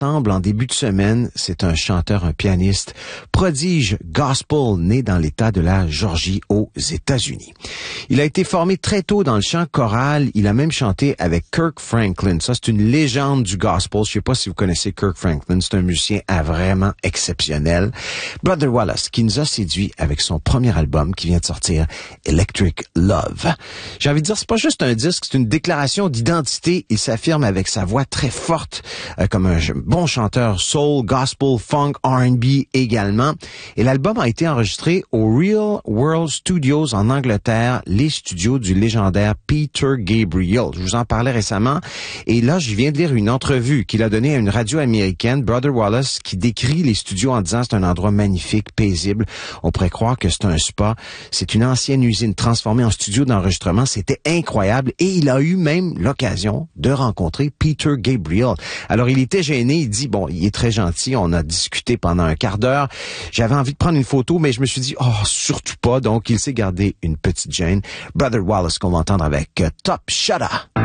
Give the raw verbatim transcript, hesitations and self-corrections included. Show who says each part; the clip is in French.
Speaker 1: septembre, en début de semaine. C'est un chanteur, un pianiste, prodige gospel, né dans l'État de la Georgie aux États-Unis. Il a été formé très tôt dans le chant choral. Il a même chanté avec Kirk Franklin. Ça, c'est une légende du gospel. Je sais pas si vous connaissez Kirk Franklin. C'est un musicien à vraiment exceptionnel. Brother Wallace, qui nous a séduit avec son premier album qui vient de sortir, Electric Love. J'ai envie de dire, c'est pas juste un disque, c'est une déclaration d'identité. Il s'affirme avec sa voix très forte, euh, comme un bon chanteur soul, gospel, funk, R and B également. Et l'album a été enregistré au Real World Studios en Angleterre, les studios du légendaire Peter Gabriel. Je vous en parlais récemment. Et là, je viens de lire une entrevue qu'il a donnée à une radio américaine, Brother Wallace, qui décrit les studios en disant c'est un endroit magnifique, paisible. On pourrait croire que c'est un spa. C'est une ancienne usine transformée en studio d'enregistrement. C'était incroyable. Et il a eu même l'occasion de rencontrer Peter Gabriel. Alors, il était gêné. Il dit, bon, il est très gentil. On a discuté pendant un quart d'heure. J'avais envie de prendre une photo, mais je me suis dit, oh, surtout pas. Donc, il s'est gardé une petite gêne. Brother Wallace, qu'on va entendre avec uh, Top Shudder.